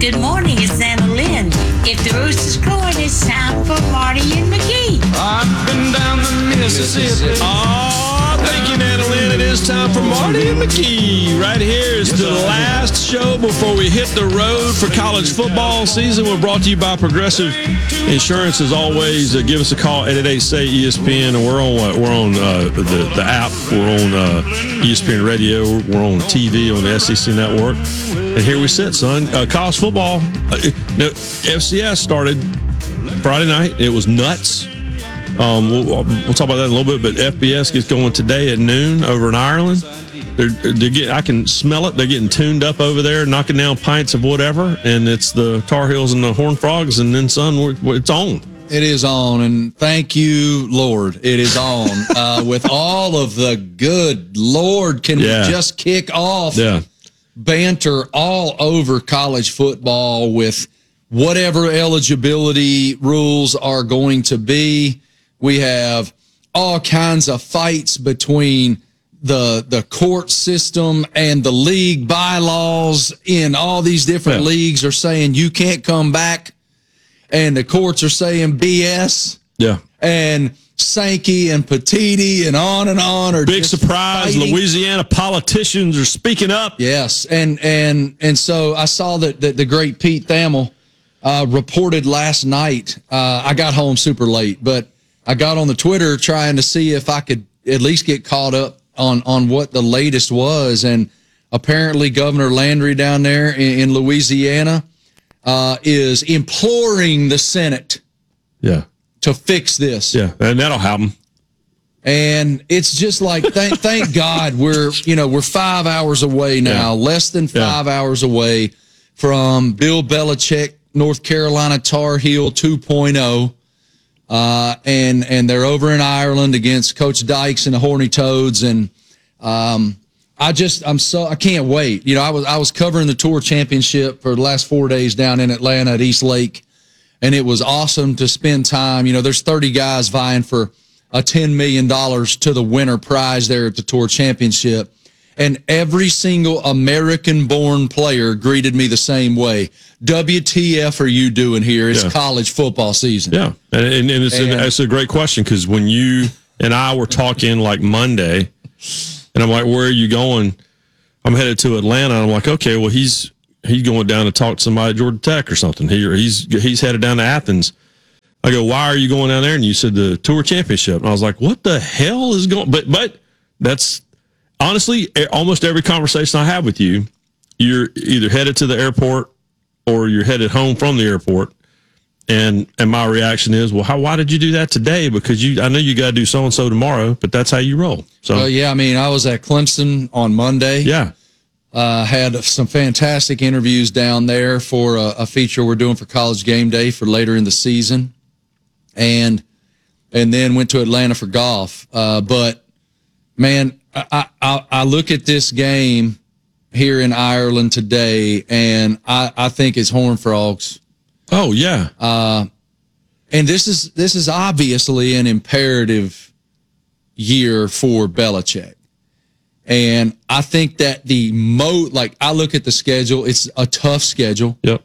Good morning, it's Anna Lynn. If the rooster's crowing, it's time for Marty and McGee. I've been down the Mississippi. Thank you, Anna Lynn. It is time for Marty and McGee. Right here is the last show before we hit the road for college football season. We're brought to you by Progressive Insurance. As always, give us a call at 888-SAY-ESPN. And we're on what? We're on the app. We're on ESPN Radio. We're on TV on the SEC Network. And here we sit, son. College football. FCS started Friday night. It was nuts. We'll talk about that in a little bit, but FBS gets going today at noon over in Ireland. I can smell it. They're getting tuned up over there, knocking down pints of whatever, and it's the Tar Heels and the Horned Frogs, and then, son, it's on. It is on, and thank you, Lord. It is on. With all of the good Lord, can we just kick off banter all over college football with whatever eligibility rules are going to be. We have all kinds of fights between the court system and the league bylaws in all these different leagues are saying you can't come back, and the courts are saying BS. Yeah. And Sankey and Petiti and on are big surprise. Fighting. Louisiana politicians are speaking up. Yes. And so I saw that the great Pete Thamel reported last night. I got home super late, but I got on the Twitter trying to see if I could at least get caught up on what the latest was. And apparently Governor Landry down there in Louisiana is imploring the Senate to fix this. Yeah, and that'll happen. And it's just like, thank God we're 5 hours away now, less than 5 hours away from Bill Belichick, North Carolina Tar Heel 2.0. And they're over in Ireland against Coach Dykes and the Horny Toads. And, I can't wait. I was covering the Tour Championship for the last 4 days down in Atlanta at East Lake, and it was awesome to spend time. There's 30 guys vying for a $10 million to the winner prize there at the Tour Championship. And every single American-born player greeted me the same way. WTF are you doing here? It's college football season. Yeah, and it's a great question, because when you and I were talking like Monday, and I'm like, where are you going? I'm headed to Atlanta. And I'm like, okay, well, he's going down to talk to somebody at Georgia Tech or something. He's headed down to Athens. I go, why are you going down there? And you said the Tour Championship. And I was like, what the hell is going? But that's honestly almost every conversation I have with you. You're either headed to the airport or you're headed home from the airport. And my reaction is, well, why did you do that today? Because I know you got to do so-and-so tomorrow, but that's how you roll. So, I was at Clemson on Monday. Yeah. Had some fantastic interviews down there for a feature we're doing for College Game Day for later in the season. And then went to Atlanta for golf. But, man, I look at this game here in Ireland today, and I think it's Horned Frogs. Oh, yeah. And this is obviously an imperative year for Belichick. And I think that I look at the schedule, it's a tough schedule. Yep.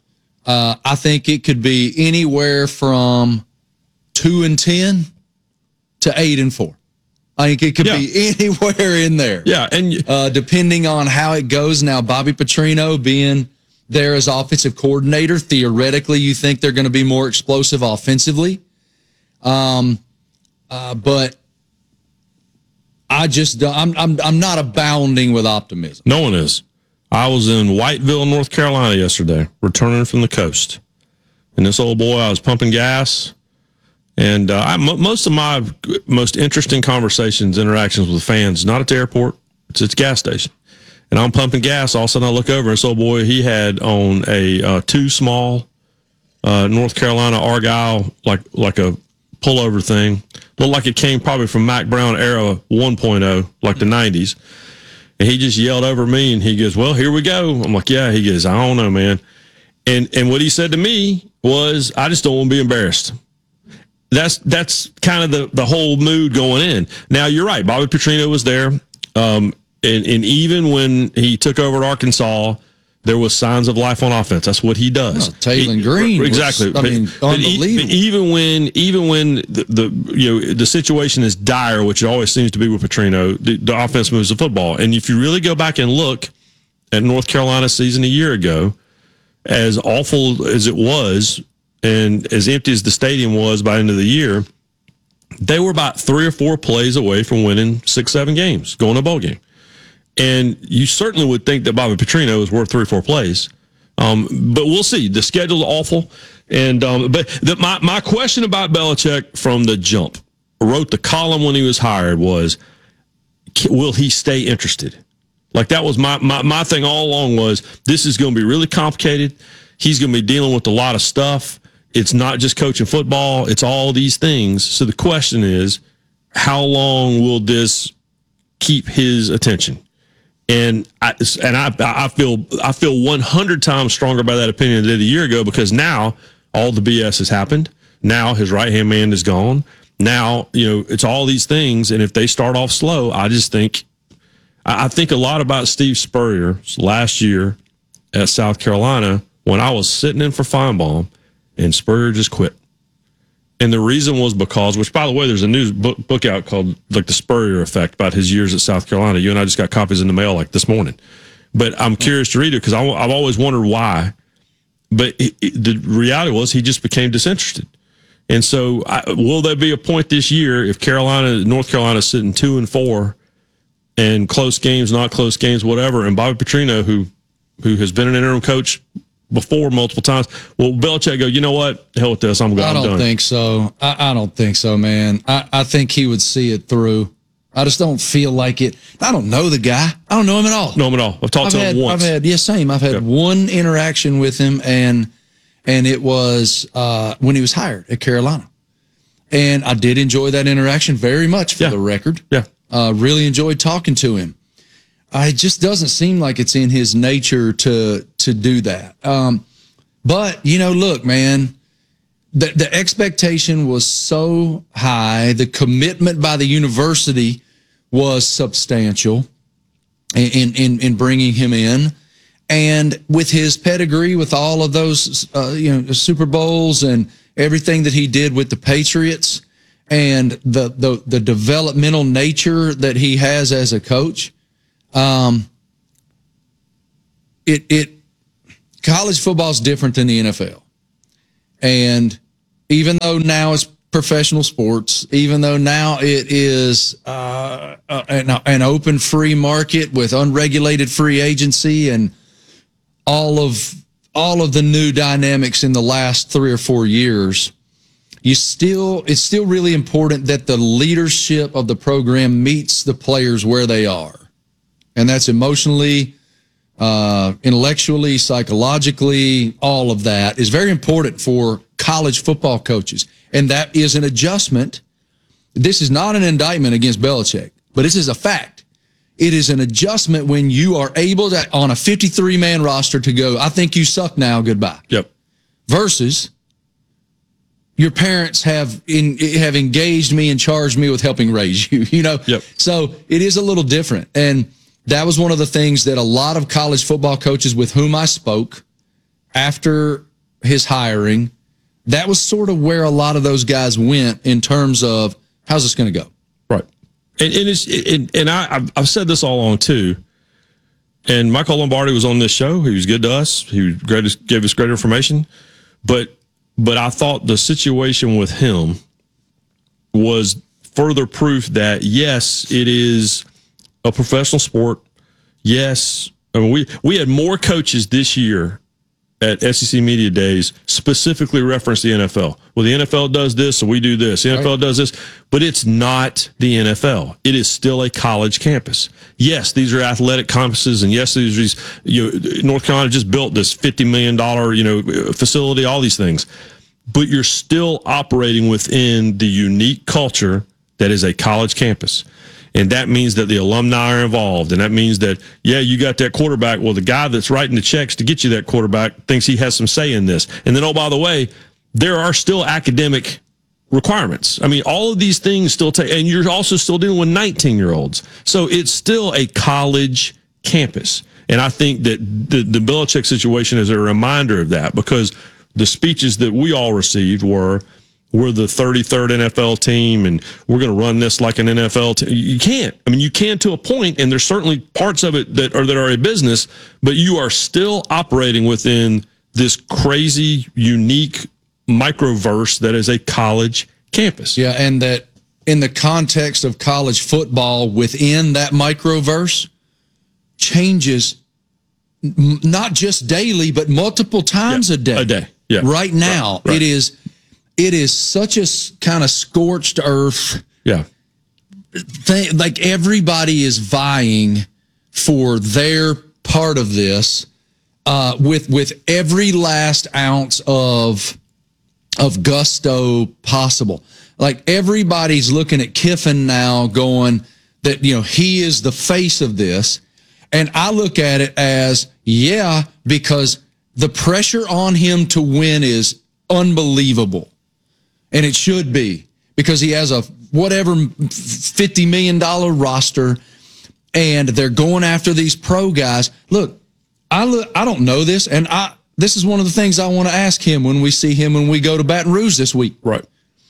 I think it could be anywhere from 2-10 to 8-4. I think it could be anywhere in there. Yeah, and depending on how it goes. Now, Bobby Petrino being there as offensive coordinator, theoretically, you think they're going to be more explosive offensively. But I'm not abounding with optimism. No one is. I was in Whiteville, North Carolina yesterday, returning from the coast. And this old boy, I was pumping gas. And most of my most interesting interactions with fans, not at the airport, it's at the gas station. And I'm pumping gas. All of a sudden, I look over, and this old boy, he had on a too small North Carolina Argyle, like a pullover thing. Looked like it came probably from Mac Brown era 1.0, like the 90s. And he just yelled over me, and he goes, well, here we go. I'm like, yeah. He goes, I don't know, man. And what he said to me was, I just don't want to be embarrassed. That's kind of the whole mood going in. Now, you're right. Bobby Petrino was there. And even when he took over at Arkansas, there was signs of life on offense. That's what he does. Taylor Green, exactly. Unbelievable. Even when the situation is dire, which it always seems to be with Petrino, the offense moves the football. And if you really go back and look at North Carolina's season a year ago, as awful as it was and as empty as the stadium was by the end of the year, they were about 3 or 4 plays away from winning 6-7 games, going to a bowl game. And you certainly would think that Bobby Petrino is worth 3 or 4 plays. But we'll see. The schedule's awful. And my question about Belichick from the jump, wrote the column when he was hired, was, will he stay interested? Like, that was my thing all along, was this is going to be really complicated. He's going to be dealing with a lot of stuff. It's not just coaching football. It's all these things. So the question is, how long will this keep his attention? And I feel 100 times stronger by that opinion than I did a year ago, because now all the BS has happened. Now his right-hand man is gone. Now, it's all these things. And if they start off slow, I think a lot about Steve Spurrier last year at South Carolina when I was sitting in for Feinbaum and Spurrier just quit. And the reason was because, which, by the way, there's a new book out called like The Spurrier Effect about his years at South Carolina. You and I just got copies in the mail like this morning. But I'm curious to read it because I've always wondered why. But the reality was he just became disinterested. And so will there be a point this year if North Carolina is sitting 2-4 and close games, not close games, whatever, and Bobby Petrino, who has been an interim coach before multiple times, will Belichick go, you know what, hell with this, I'm done? I don't think so. I don't think so, man. I think he would see it through. I just don't feel like it. I don't know the guy. I don't know him at all. Know him at all. I've talked to him once. Same. I've had one interaction with him, and it was when he was hired at Carolina. And I did enjoy that interaction very much, for the record. Yeah. Really enjoyed talking to him. It just doesn't seem like it's in his nature to do that. But, look, man, the expectation was so high. The commitment by the university was substantial in bringing him in. And with his pedigree, with all of those, Super Bowls and everything that he did with the Patriots, and the developmental nature that he has as a coach, college football is different than the NFL. And even though now it's professional sports, even though now it is an open free market with unregulated free agency and all of the new dynamics in the last 3 or 4 years, it's still really important that the leadership of the program meets the players where they are. And that's emotionally, intellectually, psychologically, all of that is very important for college football coaches. And that is an adjustment. This is not an indictment against Belichick, but this is a fact. It is an adjustment when you are able to, on a 53-man roster, to go, I think you suck now, goodbye. Yep. Versus your parents have engaged me and charged me with helping raise you, Yep. So it is a little different. And that was one of the things that a lot of college football coaches with whom I spoke after his hiring, that was sort of where a lot of those guys went in terms of, how's this going to go? Right. And I've said this all along too. And Michael Lombardi was on this show. He was good to us. He gave us great information. But I thought the situation with him was further proof that, yes, it is a professional sport. Yes. I mean, we had more coaches this year at SEC Media Days specifically reference the NFL. Well, the NFL does this, so we do this. The NFL does this, but it's not the NFL. It is still a college campus. Yes, these are athletic campuses, and yes, North Carolina just built this $50 million, facility, all these things. But you're still operating within the unique culture that is a college campus. And that means that the alumni are involved. And that means that, you got that quarterback. Well, the guy that's writing the checks to get you that quarterback thinks he has some say in this. And then, oh, by the way, there are still academic requirements. I mean, all of these things still take, and you're also still dealing with 19-year-olds. So it's still a college campus. And I think that the Belichick situation is a reminder of that, because the speeches that we all received were, we're the 33rd NFL team and we're going to run this like an NFL team. You can't. I mean, you can to a point, and there's certainly parts of it that are a business, but you are still operating within this crazy, unique microverse that is a college campus. Yeah, and that in the context of college football, within that microverse, changes not just daily, but multiple times a day. A day, yeah. Right now, right. it is such a kind of scorched earth thing. Like, everybody is vying for their part of this, with every last ounce of gusto possible. Like, everybody's looking at Kiffin now, going that, he is the face of this. And I look at it as, because the pressure on him to win is unbelievable. And it should be, because he has a whatever $50 million roster, and they're going after these pro guys. Look, I don't know this, and this is one of the things I want to ask him when we see him when we go to Baton Rouge this week. Right.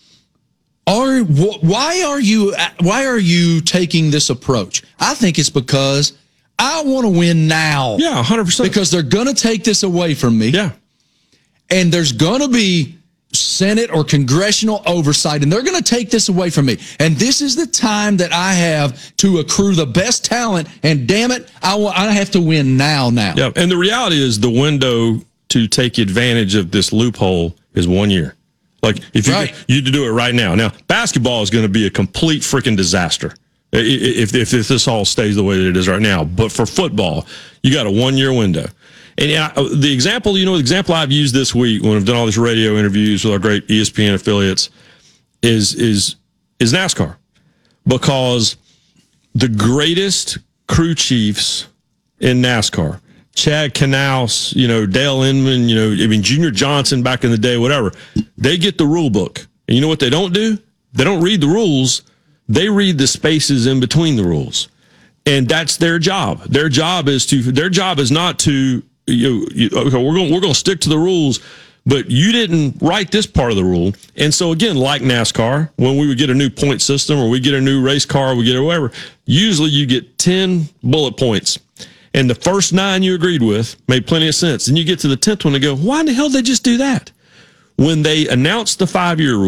Why are you taking this approach? I think it's because I want to win now. Yeah, 100%. Because they're going to take this away from me. Yeah. And there's going to be Senate or congressional oversight, and they're going to take this away from me. And this is the time that I have to accrue the best talent, and damn it, I have to win now. Yeah, and the reality is the window to take advantage of this loophole is 1 year. Like, if you to do it right now. Now, basketball is going to be a complete freaking disaster if this all stays the way that it is right now. But for football, you got a 1 year window. And the example I've used this week when I've done all these radio interviews with our great ESPN affiliates is NASCAR, because the greatest crew chiefs in NASCAR, Chad Knaus, Dale Inman, Junior Johnson back in the day, whatever, they get the rule book. And you know what they don't do? They don't read the rules. They read the spaces in between the rules. And that's their job. Their job is not to, okay, we're going to stick to the rules, but you didn't write this part of the rule. And so, again, like NASCAR, when we would get a new point system or we get a new race car, we get whatever, usually you get 10 bullet points. And the first 9 you agreed with made plenty of sense. And you get to the 10th one and go, why in the hell did they just do that? When they announced the 5-year rule,